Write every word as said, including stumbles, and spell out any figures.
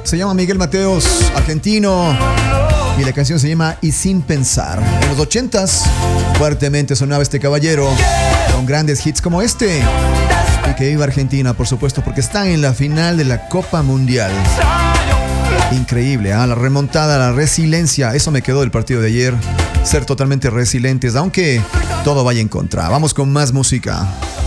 Se llama Miguel Mateos, argentino. Y la canción se llama Y Sin Pensar. En los ochentas, fuertemente sonaba este caballero con grandes hits como este. Y que viva Argentina, por supuesto, porque están en la final de la Copa Mundial. Increíble, ¿eh? La remontada, la resiliencia. Eso me quedó del partido de ayer. Ser totalmente resilientes, aunque todo vaya en contra. Vamos con más música.